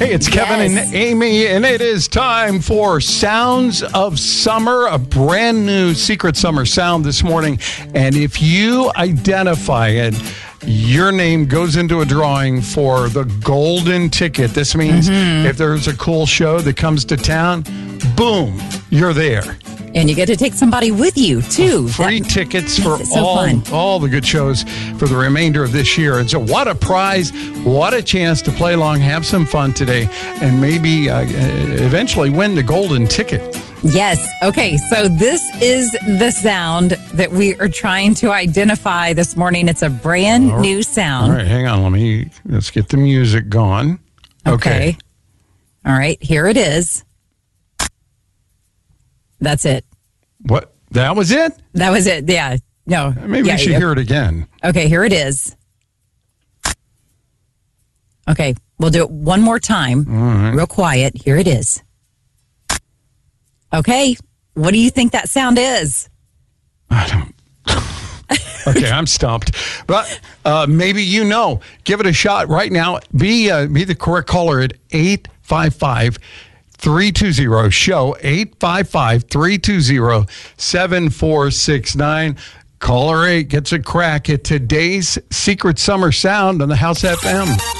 Hey, it's Kevin and Amy, and it is time for Sounds of Summer, a brand new Secret Summer sound this morning. And if you identify it, your name goes into a drawing for the golden ticket. This means if there's a cool show that comes to town, boom, you're there. And you get to take somebody with you, too. Free tickets for so all the good shows for the remainder of this year. And so what a prize, what a chance to play along, have some fun today, and maybe eventually win the golden ticket. Yes. Okay, so this is the sound that we are trying to identify this morning. It's a brand new sound. All right, hang on. Let's get the music going. Okay. All right, here it is. That's it. What? That was it? That was it. Yeah. No. Maybe we should hear it again. Okay, here it is. Okay, we'll do it one more time. All right. Real quiet. Here it is. Okay, what do you think that sound is? I don't. Okay, I'm stumped. But maybe you know. Give it a shot right now. Be the correct caller at 855-320-SHOW, 855-320-7469. Caller 8 gets a crack at today's Secret Summer Sound on the House FM.